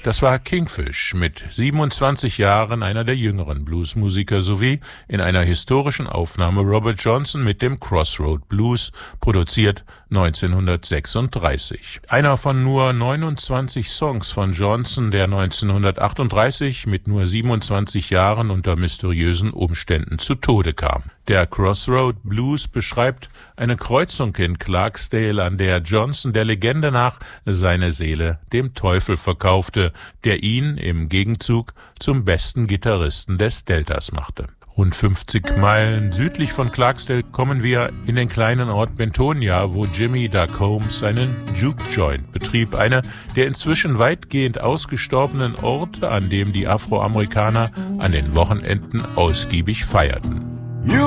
Das war Kingfish, mit 27 Jahren einer der jüngeren Bluesmusiker, sowie in einer historischen Aufnahme Robert Johnson mit dem Crossroad Blues, produziert 1936. Einer von nur 29 Songs von Johnson, der 1938 mit nur 27 Jahren unter mysteriösen Umständen zu Tode kam. Der Crossroad Blues beschreibt eine Kreuzung in Clarksdale, an der Johnson der Legende nach seine Seele dem Teufel verkaufte, der ihn im Gegenzug zum besten Gitarristen des Deltas machte. Rund 50 Meilen südlich von Clarksdale kommen wir in den kleinen Ort Bentonia, wo Jimmy Duck Holmes einen Juke Joint betrieb, eine der inzwischen weitgehend ausgestorbenen Orte, an dem die Afroamerikaner an den Wochenenden ausgiebig feierten.